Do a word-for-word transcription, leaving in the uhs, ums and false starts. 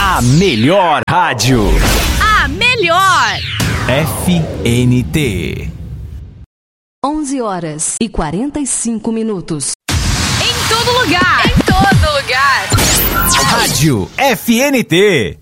A melhor rádio. A melhor. F N T. onze horas e quarenta e cinco minutos. Em todo lugar. Em todo lugar. Rádio F N T.